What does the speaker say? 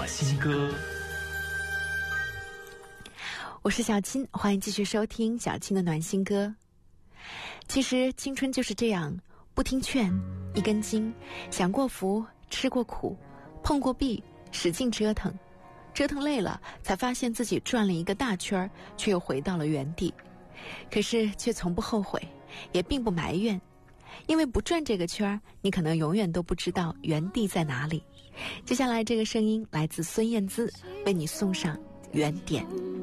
新歌。 我是小青，欢迎继续收听小青的暖心歌。其实青春就是这样，不听劝一根筋，享过福，吃过苦，碰过壁，使劲折腾，折腾累了才发现自己转了一个大圈，却又回到了原地。可是却从不后悔，也并不埋怨，因为不转这个圈，你可能永远都不知道原地在哪里。接下来这个声音来自孙燕姿，为你送上原点。